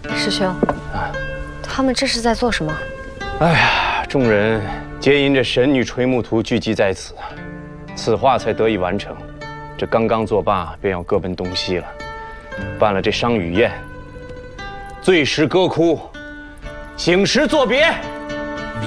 师兄，啊，他们这是在做什么？ 哎呀，众人皆因这神女垂木图聚集在此，此画才得以完成。这刚刚作罢，便要各奔东西了。办了这商羽宴，醉时歌哭，醒时作别。